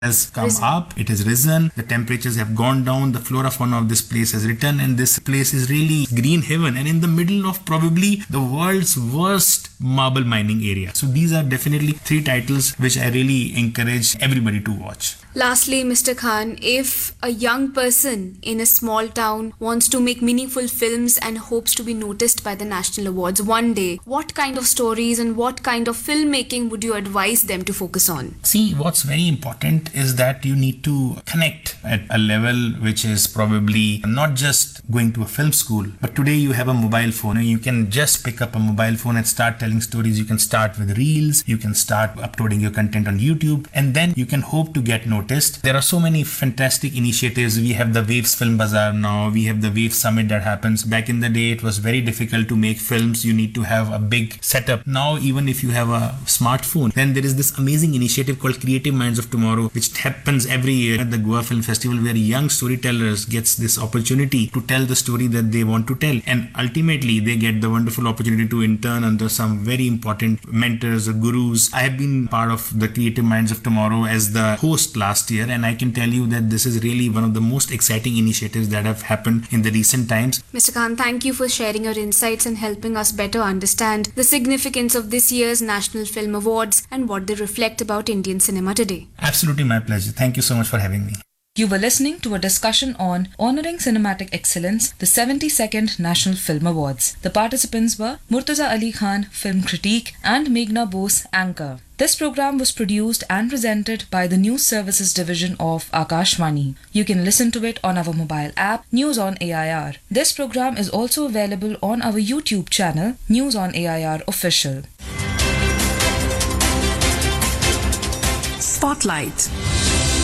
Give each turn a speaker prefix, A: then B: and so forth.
A: has come up, it has risen, the temperatures have gone down, the flora fauna of this place has returned, and this place is really green heaven and in the middle of probably the world's worst marble mining area. So these are definitely 3 titles which I really encourage everybody to watch.
B: Lastly, Mr. Khan, if a young person in a small town wants to make meaningful films and hopes to be noticed by the national awards one day, what kind of stories and what kind of filmmaking would you advise them to focus on?
A: See, what's very important is that you need to connect at a level which is probably not just going to a film school, but today you have a mobile phone and you can just pick up a mobile phone and start telling stories. You can start with reels, you can start uploading your content on YouTube, and then you can hope to get noticed. There are so many fantastic initiatives. We have the Waves Film Bazaar now, we have the Waves Summit that happens. Back in the day, it was very difficult to make films. You need to have a big setup. Now, even if you have a smartphone, then there is this amazing initiative called Creative Minds of Tomorrow, which happens every year at the Goa Film Festival, where young storytellers gets this opportunity to tell the story that they want to tell. And ultimately, they get the wonderful opportunity to intern under some very important mentors or gurus. I have been part of the Creative Minds of Tomorrow as the host last year, and I can tell you that this is really one of the most exciting initiatives that have happened in the recent times.
B: Mr. Khan, thank you for sharing your insights and helping us better understand the significance of this year's National Film Awards and what they reflect about Indian cinema today.
A: Absolutely my pleasure. Thank you so much for having me.
C: You were listening to a discussion on Honoring Cinematic Excellence, the 72nd National Film Awards. The participants were Murtaza Ali Khan, film critique, and Meghna Bose, anchor. This program was produced and presented by the News Services Division of Akashvani. You can listen to it on our mobile app, News on AIR. This program is also available on our YouTube channel, News on AIR Official.
D: Spotlight.